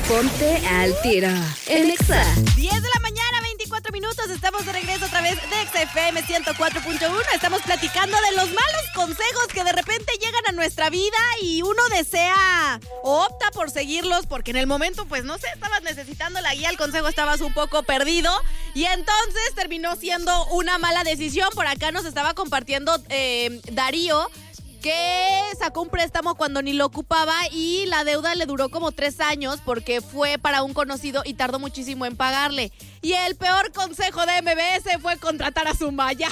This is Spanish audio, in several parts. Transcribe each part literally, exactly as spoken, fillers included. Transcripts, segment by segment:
Ponte al tiro en Exa. diez de la mañana, veinticuatro minutos. Estamos de regreso otra vez de Exa F M ciento cuatro punto uno. Estamos platicando de los malos consejos que de repente llegan a nuestra vida y uno desea o opta por seguirlos porque en el momento, pues no sé, estabas necesitando la guía, el consejo estabas un poco perdido y entonces terminó siendo una mala decisión. Por acá nos estaba compartiendo eh, Darío, que sacó un préstamo cuando ni lo ocupaba y la deuda le duró como tres años porque fue para un conocido y tardó muchísimo en pagarle. Y el peor consejo de M B S fue contratar a su malla.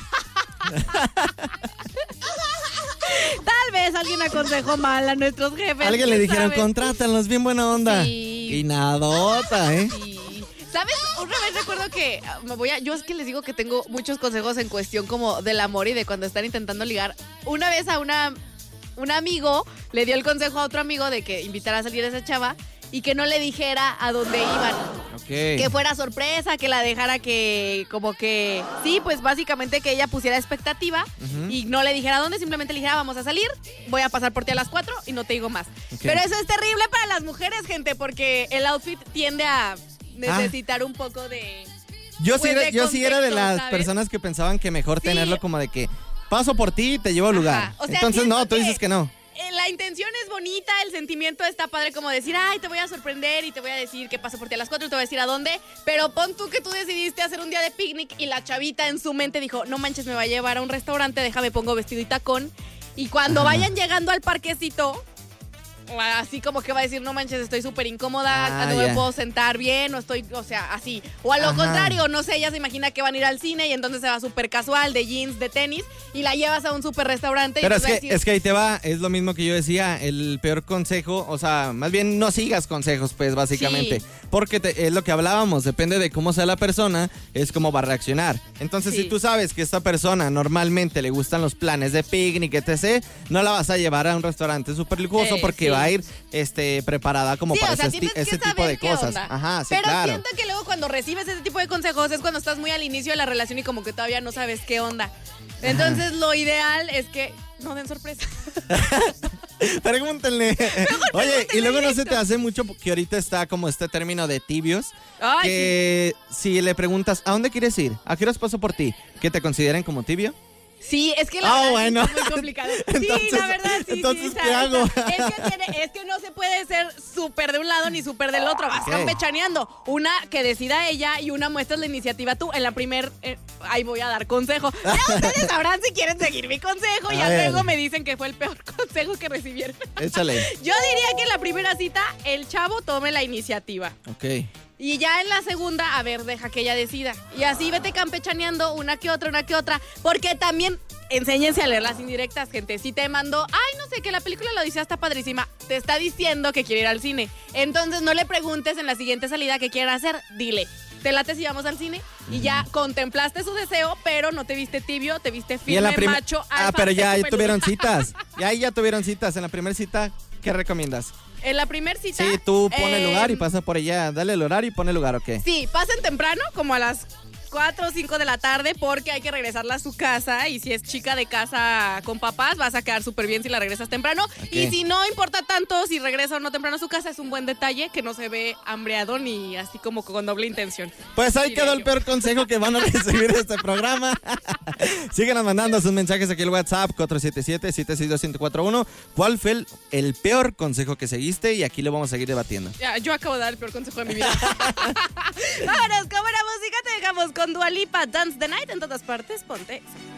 Tal vez alguien aconsejó mal a nuestros jefes. Alguien le dijeron, ¿sabes? Contrátalos, bien buena onda. Sí. Y nadota, ¿eh? Sí. ¿Sabes? Una vez recuerdo que me voy a, yo es que les digo que tengo muchos consejos en cuestión como del amor y de cuando están intentando ligar. Una vez a una un amigo le dio el consejo a otro amigo de que invitara a salir a esa chava y que no le dijera a dónde iban. Okay. Que fuera sorpresa, que la dejara que como que sí, pues básicamente que ella pusiera expectativa uh-huh. y no le dijera a dónde, simplemente le dijera vamos a salir, voy a pasar por ti a las cuatro y no te digo más. Okay. Pero eso es terrible para las mujeres, gente, porque el outfit tiende a necesitar ah. un poco de Yo pues, sí era, de yo sí era de las ¿sabes? personas que pensaban que mejor sí. tenerlo como de que paso por ti y te llevo al lugar. O sea, entonces no, tú dices que no. La intención es bonita, el sentimiento está padre, como decir, ay, te voy a sorprender y te voy a decir que paso por ti a las cuatro y te voy a decir a dónde, pero pon tú que tú decidiste hacer un día de picnic y la chavita en su mente dijo, no manches, me va a llevar a un restaurante, déjame pongo vestido y tacón, y cuando Ajá. vayan llegando al parquecito, así como que va a decir, no manches, estoy súper incómoda, ah, no me yeah. puedo sentar bien, o estoy, o sea, así. O a lo Ajá. contrario, no sé, ella se imagina que van a ir al cine y entonces se va súper casual, de jeans, de tenis, y la llevas a un súper restaurante. Pero y es que, decir, es que ahí te va, es lo mismo que yo decía, el peor consejo, o sea, más bien no sigas consejos, pues, básicamente. Sí. Porque te, es lo que hablábamos, depende de cómo sea la persona, es cómo va a reaccionar. Entonces, sí. si tú sabes que esta persona normalmente le gustan los planes de picnic, etcétera, no la vas a llevar a un restaurante súper lujoso eh, porque sí. va a ir este, preparada como sí, para o sea, ese, ese tipo de cosas. Onda. Ajá, sí, Pero claro. siento que luego cuando recibes ese tipo de consejos es cuando estás muy al inicio de la relación y como que todavía no sabes qué onda. Entonces, Ajá. lo ideal es que no den sorpresa. Pregúntenle. Oye, y luego no se te hace mucho que ahorita está como este término de tibios. Ay, que sí. si le preguntas, ¿a dónde quieres ir? ¿A qué horas paso por ti? ¿Que te consideren como tibio? Sí, es que la oh, verdad bueno. es muy complicado. Entonces, sí, la verdad, sí. Entonces, sí, ¿qué hago? Es que, tiene, es que no se puede ser súper de un lado ni súper del otro. Vas okay. campechaneando. Una que decida ella y una muestras la iniciativa tú. En la primer, eh, ahí voy a dar consejo. Ya ustedes sabrán si quieren seguir mi consejo. Y ya luego me dicen que fue el peor consejo que recibieron. Échale. Yo diría que en la primera cita, el chavo tome la iniciativa. Ok. Y ya en la segunda, a ver, deja que ella decida. Y así vete campechaneando una que otra, una que otra. Porque también enséñense a leer las indirectas, gente. Si te mandó, ay, no sé, que la película La Odisea está padrísima, te está diciendo que quiere ir al cine. Entonces no le preguntes en la siguiente salida qué quiere hacer, dile. ¿Te late si vamos al cine? Y ya contemplaste su deseo, pero no te viste tibio, te viste firme, prim- macho, alfa. Ah, pero ya ahí tuvieron citas. Ya ahí ya tuvieron citas. En la primera cita, ¿qué recomiendas? En la primera cita... Sí, tú pon el eh, lugar y pasa por ella. Dale el horario y pon el lugar, ¿ok? Sí, pasen temprano, como a las cuatro o cinco de la tarde, porque hay que regresarla a su casa. Y si es chica de casa con papás, vas a quedar súper bien si la regresas temprano. Okay. Y si no importa tanto si regresa o no temprano a su casa, es un buen detalle que no se ve hambreado ni así como con doble intención. Pues ahí quedó el peor consejo que van a recibir de este programa. Síguenos mandando sus mensajes aquí al WhatsApp cuatro siete siete, siete seis dos, uno cuatro uno. ¿Cuál fue el, el peor consejo que seguiste? Y aquí lo vamos a seguir debatiendo. Ya, yo acabo de dar el peor consejo de mi vida. Vámonos, con buena música te dejamos con Dua Lipa, Dance the Night en todas partes. Ponte.